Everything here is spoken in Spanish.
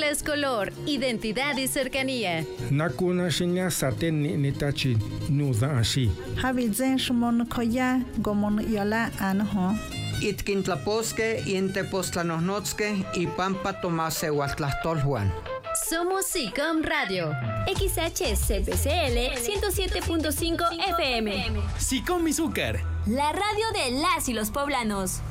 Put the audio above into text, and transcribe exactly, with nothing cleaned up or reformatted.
es color, identidad y cercanía. Nakuna shinya saten ni nitachi nuda ashi. Habizen shumon koya gomon yola anho. Itkintlaposque, Intepostlanosnotzque y Pampa Tomase Huatlastolhuan. Somos SICOM Radio. X H C P C L ciento siete punto cinco F M. SICOM Izúcar. La radio de las y los poblanos.